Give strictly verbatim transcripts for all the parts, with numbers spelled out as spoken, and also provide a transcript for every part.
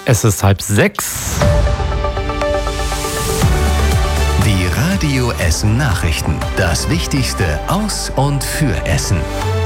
Es ist halb sechs. Die Radio Essen Nachrichten. Das Wichtigste aus und für Essen.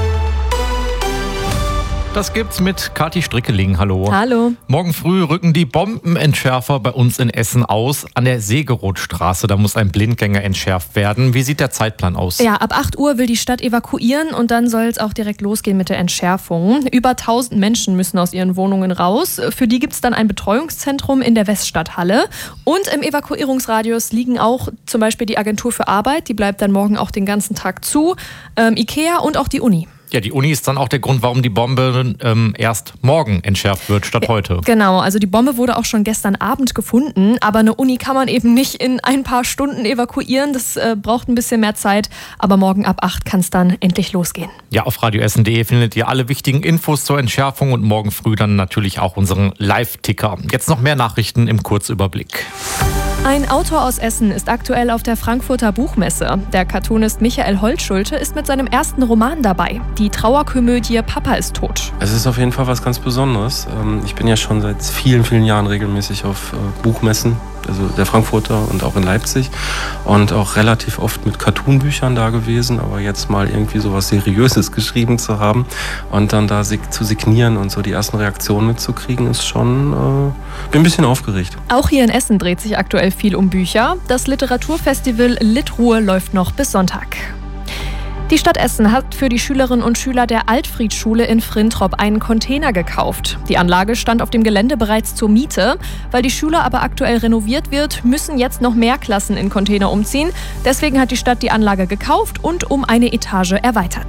Das gibt's mit Kathi Strickeling. Hallo. Hallo. Morgen früh rücken die Bombenentschärfer bei uns in Essen aus. An der Segerothstraße, da muss ein Blindgänger entschärft werden. Wie sieht der Zeitplan aus? Ja, ab acht Uhr will die Stadt evakuieren und dann soll es auch direkt losgehen mit der Entschärfung. Über tausend Menschen müssen aus ihren Wohnungen raus. Für die gibt's dann ein Betreuungszentrum in der Weststadthalle. Und im Evakuierungsradius liegen auch zum Beispiel die Agentur für Arbeit. Die bleibt dann morgen auch den ganzen Tag zu. Ähm, Ikea und auch die Uni. Ja, die Uni ist dann auch der Grund, warum die Bombe ähm, erst morgen entschärft wird, statt heute. Genau, also die Bombe wurde auch schon gestern Abend gefunden, aber eine Uni kann man eben nicht in ein paar Stunden evakuieren. Das äh, braucht ein bisschen mehr Zeit, aber morgen ab acht kann es dann endlich losgehen. Ja, auf radioessen punkt de findet ihr alle wichtigen Infos zur Entschärfung und morgen früh dann natürlich auch unseren Live-Ticker. Jetzt noch mehr Nachrichten im Kurzüberblick. Ein Autor aus Essen ist aktuell auf der Frankfurter Buchmesse. Der Cartoonist Michael Holtschulte ist mit seinem ersten Roman dabei. Die Trauerkomödie Papa ist tot. Es ist auf jeden Fall was ganz Besonderes. Ich bin ja schon seit vielen, vielen Jahren regelmäßig auf Buchmessen, also der Frankfurter und auch in Leipzig und auch relativ oft mit Cartoonbüchern da gewesen, aber jetzt mal irgendwie so was Seriöses geschrieben zu haben und dann da zu signieren und so die ersten Reaktionen mitzukriegen, ist schon, äh, bin ein bisschen aufgeregt. Auch hier in Essen dreht sich aktuell viel um Bücher. Das Literaturfestival Litruhe läuft noch bis Sonntag. Die Stadt Essen hat für die Schülerinnen und Schüler der Altfriedschule in Frintrop einen Container gekauft. Die Anlage stand auf dem Gelände bereits zur Miete. Weil die Schule aber aktuell renoviert wird, müssen jetzt noch mehr Klassen in Container umziehen. Deswegen hat die Stadt die Anlage gekauft und um eine Etage erweitert.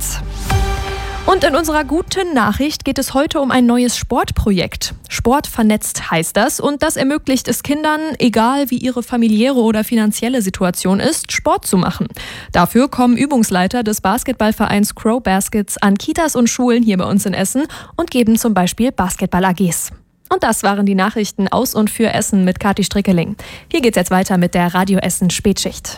Und in unserer guten Nachricht geht es heute um ein neues Sportprojekt. Sport vernetzt heißt das und das ermöglicht es Kindern, egal wie ihre familiäre oder finanzielle Situation ist, Sport zu machen. Dafür kommen Übungsleiter des Basketballvereins Crow Baskets an Kitas und Schulen hier bei uns in Essen und geben zum Beispiel Basketball-A Gs. Und das waren die Nachrichten aus und für Essen mit Kathi Strickeling. Hier geht's jetzt weiter mit der Radio Essen Spätschicht.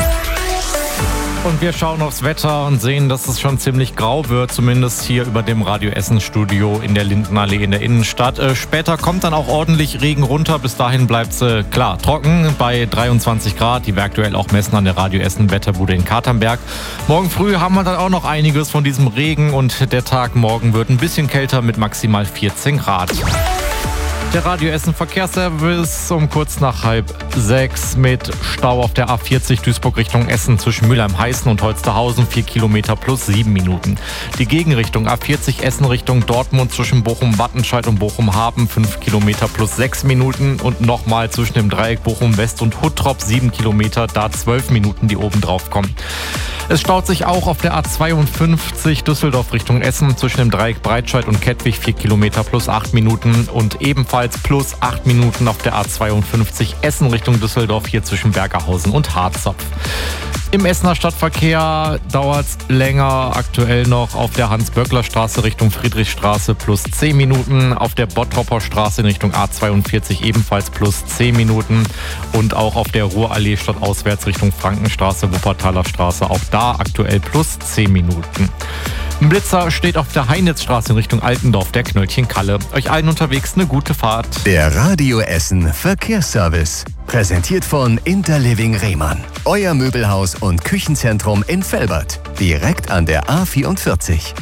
Und wir schauen aufs Wetter und sehen, dass es schon ziemlich grau wird, zumindest hier über dem Radio Essen Studio in der Lindenallee in der Innenstadt. Äh, später kommt dann auch ordentlich Regen runter. Bis dahin bleibt es äh, klar trocken bei dreiundzwanzig Grad, die wir aktuell auch messen an der Radio Essen Wetterbude in Katernberg. Morgen früh haben wir dann auch noch einiges von diesem Regen und der Tag morgen wird ein bisschen kälter mit maximal vierzehn Grad. Der Radio Essen Verkehrsservice um kurz nach halb sechs mit Stau auf der A vierzig Duisburg Richtung Essen zwischen Mülheim-Heißen und Holsterhausen, vier Kilometer plus sieben Minuten. Die Gegenrichtung A vierzig Essen Richtung Dortmund zwischen Bochum-Wattenscheid und Bochum-Haben, fünf Kilometer plus sechs Minuten und nochmal zwischen dem Dreieck Bochum-West und Huttrop, sieben Kilometer, da zwölf Minuten, die oben drauf kommen. Es staut sich auch auf der A zweiundfünfzig Düsseldorf Richtung Essen zwischen dem Dreieck Breitscheid und Kettwig, vier Kilometer plus acht Minuten und ebenfalls plus acht Minuten auf der A zweiundfünfzig Essen Richtung Düsseldorf, hier zwischen Bergerhausen und Harzopf. Im Essener Stadtverkehr dauert es länger, aktuell noch auf der Hans-Böckler-Straße Richtung Friedrichstraße plus zehn Minuten, auf der Bottropper Straße in Richtung A zweiundvierzig ebenfalls plus zehn Minuten und auch auf der Ruhrallee stadtauswärts Richtung Frankenstraße, Wuppertaler Straße, auch da aktuell plus zehn Minuten. Ein Blitzer steht auf der Heinitzstraße in Richtung Altendorf, der Knöllchen Kalle. Euch allen unterwegs eine gute Fahrt. Der Radio Essen Verkehrsservice. Präsentiert von Interliving Rehmann. Euer Möbelhaus und Küchenzentrum in Velbert. Direkt an der A vierundvierzig.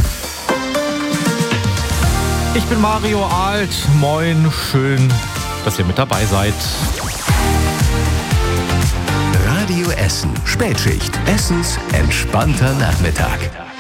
Ich bin Mario Alt. Moin, schön, dass ihr mit dabei seid. Radio Essen Spätschicht. Essens entspannter Nachmittag.